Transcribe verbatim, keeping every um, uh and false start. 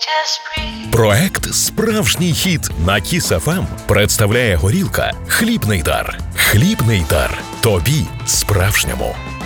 Проект «Справжній хіт» на Kiss еф ем представляє горілка «Хлібний дар». Хлібний дар. Тобі справжньому.